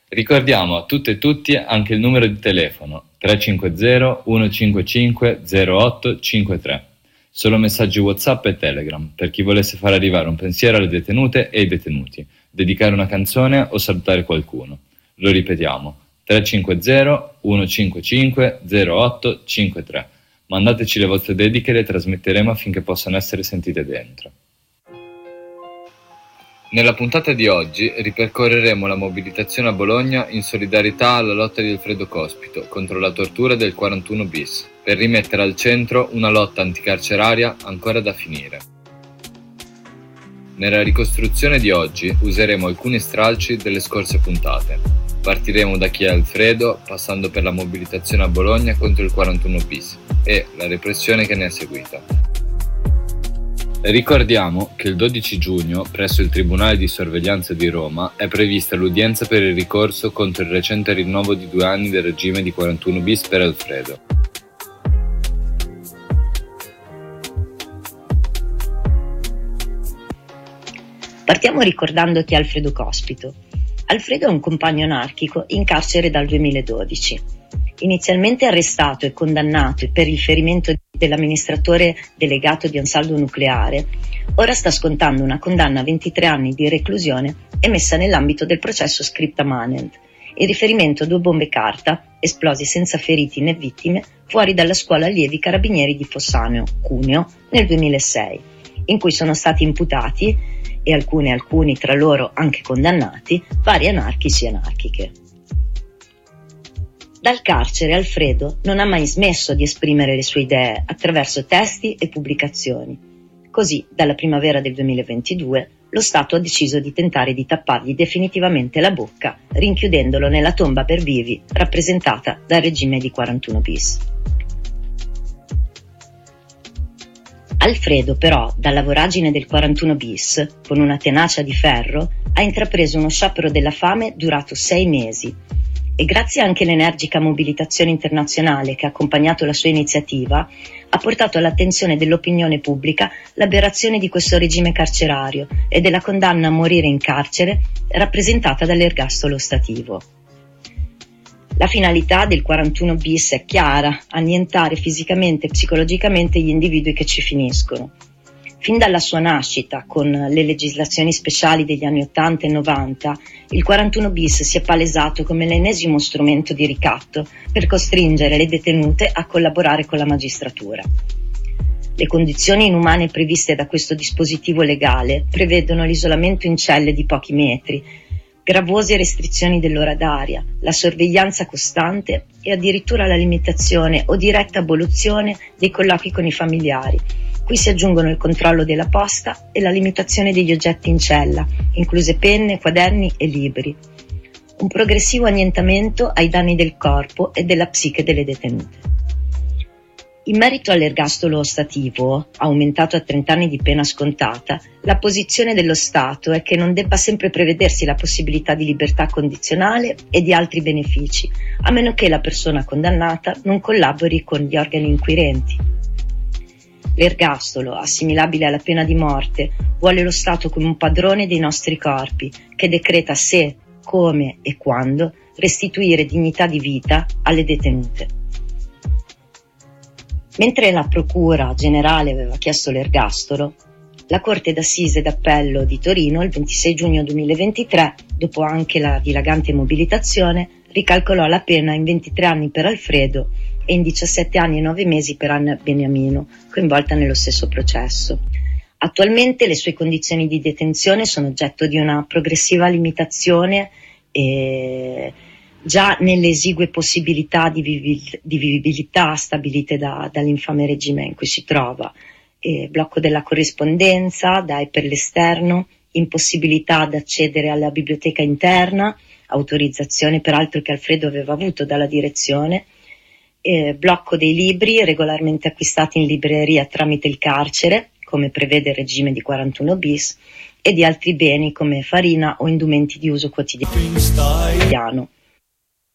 Ricordiamo a tutte e tutti anche il numero di telefono 350 155 0853. Solo messaggi WhatsApp e Telegram per chi volesse far arrivare un pensiero alle detenute e ai detenuti, dedicare una canzone o salutare qualcuno. Lo ripetiamo, 350 155 0853. Mandateci le vostre dediche e le trasmetteremo affinché possano essere sentite dentro. Nella puntata di oggi ripercorreremo la mobilitazione a Bologna in solidarietà alla lotta di Alfredo Cospito contro la tortura del 41 bis, per rimettere al centro una lotta anticarceraria ancora da finire. Nella ricostruzione di oggi useremo alcuni stralci delle scorse puntate. Partiremo da chi è Alfredo, passando per la mobilitazione a Bologna contro il 41 bis e la repressione che ne è seguita. Ricordiamo che il 12 giugno, presso il Tribunale di Sorveglianza di Roma, è prevista l'udienza per il ricorso contro il recente rinnovo di 2 anni del regime di 41 bis per Alfredo. Partiamo ricordando chi è Alfredo Cospito. Alfredo è un compagno anarchico in carcere dal 2012. Inizialmente arrestato e condannato per il ferimento dell'amministratore delegato di Ansaldo Nucleare, ora sta scontando una condanna a 23 anni di reclusione emessa nell'ambito del processo Scripta Manent, in riferimento a 2 bombe carta esplose senza feriti né vittime fuori dalla scuola allievi carabinieri di Fossano, Cuneo, nel 2006, in cui sono stati imputati, e alcuni tra loro anche condannati, vari anarchici e anarchiche. Dal carcere Alfredo non ha mai smesso di esprimere le sue idee attraverso testi e pubblicazioni. Così, dalla primavera del 2022, lo Stato ha deciso di tentare di tappargli definitivamente la bocca, rinchiudendolo nella tomba per vivi rappresentata dal regime di 41 bis. Alfredo, però, dalla voragine del 41 bis, con una tenacia di ferro, ha intrapreso uno sciopero della fame durato 6 mesi, e grazie anche all'energica mobilitazione internazionale che ha accompagnato la sua iniziativa, ha portato all'attenzione dell'opinione pubblica l'aberrazione di questo regime carcerario e della condanna a morire in carcere rappresentata dall'ergastolo ostativo. La finalità del 41 bis è chiara: annientare fisicamente e psicologicamente gli individui che ci finiscono. Fin dalla sua nascita, con le legislazioni speciali degli anni 80 e 90, il 41 bis si è palesato come l'ennesimo strumento di ricatto per costringere le detenute a collaborare con la magistratura. Le condizioni inumane previste da questo dispositivo legale prevedono l'isolamento in celle di pochi metri, gravose restrizioni dell'ora d'aria, la sorveglianza costante e addirittura la limitazione o diretta abolizione dei colloqui con i familiari. Qui si aggiungono il controllo della posta e la limitazione degli oggetti in cella, incluse penne, quaderni e libri. Un progressivo annientamento ai danni del corpo e della psiche delle detenute. In merito all'ergastolo ostativo, aumentato a 30 anni di pena scontata, la posizione dello Stato è che non debba sempre prevedersi la possibilità di libertà condizionale e di altri benefici, a meno che la persona condannata non collabori con gli organi inquirenti. L'ergastolo, assimilabile alla pena di morte, vuole lo Stato come un padrone dei nostri corpi, che decreta se, come e quando restituire dignità di vita alle detenute. Mentre la Procura Generale aveva chiesto l'ergastolo, la Corte d'Assise d'Appello di Torino, il 26 giugno 2023, dopo anche la dilagante mobilitazione, ricalcolò la pena in 23 anni per Alfredo e in 17 anni e 9 mesi per Anna Beniamino, coinvolta nello stesso processo. Attualmente le sue condizioni di detenzione sono oggetto di una progressiva limitazione già nelle esigue possibilità di vivibilità stabilite dall'infame regime in cui si trova. Blocco della corrispondenza dai per l'esterno, impossibilità ad accedere alla biblioteca interna, autorizzazione peraltro che Alfredo aveva avuto dalla direzione, blocco dei libri regolarmente acquistati in libreria tramite il carcere, come prevede il regime di 41 bis, e di altri beni come farina o indumenti di uso quotidiano.